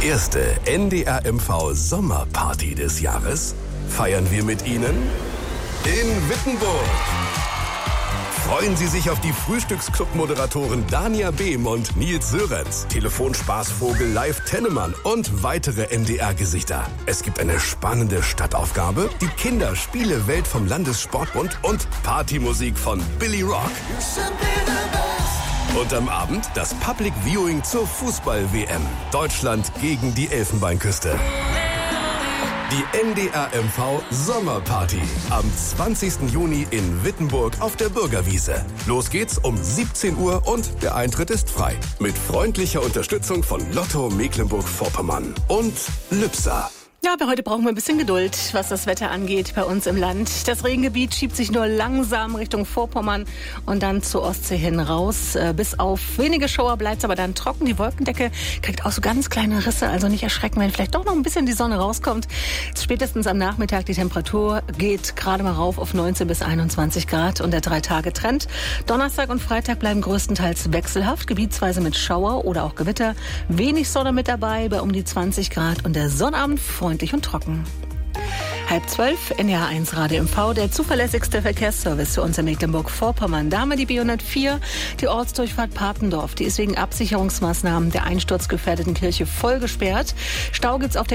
erste NDR-MV-Sommerparty des Jahres feiern wir mit Ihnen in Wittenburg. Freuen Sie sich auf die Frühstücksclub-Moderatoren Dania Behm und Nils Sörenz, Telefonspaßvogel Live Tennemann und weitere NDR-Gesichter. Es gibt eine spannende Stadtaufgabe, die Kinderspiele-Welt vom Landessportbund und Partymusik von Billy Rock. Und am Abend das Public Viewing zur Fußball-WM. Deutschland gegen die Elfenbeinküste. Die NDR-MV Sommerparty am 20. Juni in Wittenburg auf der Bürgerwiese. Los geht's um 17 Uhr und der Eintritt ist frei. Mit freundlicher Unterstützung von Lotto Mecklenburg-Vorpommern und Lübser. Ja, aber heute brauchen wir ein bisschen Geduld, was das Wetter angeht bei uns im Land. Das Regengebiet schiebt sich nur langsam Richtung Vorpommern und dann zur Ostsee hin raus. Bis auf wenige Schauer bleibt es aber dann trocken. Die Wolkendecke kriegt auch so ganz kleine Risse, also nicht erschrecken, wenn vielleicht doch noch ein bisschen die Sonne rauskommt. Spätestens am Nachmittag die Temperatur geht gerade mal rauf auf 19 bis 21 Grad und der 3-Tage-Trend. Donnerstag und Freitag bleiben größtenteils wechselhaft, gebietsweise mit Schauer oder auch Gewitter. Wenig Sonne mit dabei bei um die 20 Grad und der Sonnabend freundlich und trocken. 11:30, NDR1 Radio MV, der zuverlässigste Verkehrsservice für uns in Mecklenburg-Vorpommern. Da haben wir die B104, die Ortsdurchfahrt Papendorf. Die ist wegen Absicherungsmaßnahmen der einsturzgefährdeten Kirche voll gesperrt. Stau gibt's auf der